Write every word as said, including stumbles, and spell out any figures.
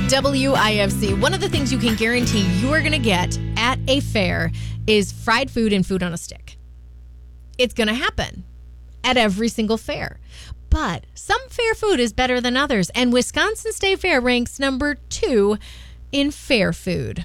W I F C. One of the things you can guarantee you are going to get at a fair is fried food and food on a stick. It's going to happen at every single fair. But some fair food is better than others, and Wisconsin State Fair ranks number two in fair food.